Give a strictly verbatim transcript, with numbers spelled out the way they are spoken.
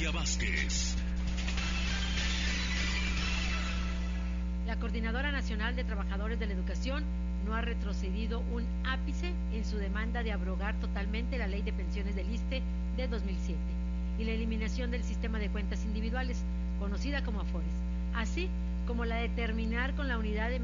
Claudia Vázquez. La Coordinadora Nacional de Trabajadores de la Educación no ha retrocedido un ápice en su demanda de abrogar totalmente la Ley de Pensiones del ISSSTE de dos mil siete y la eliminación del sistema de cuentas individuales, conocida como AFORES, así como la de terminar con la unidad de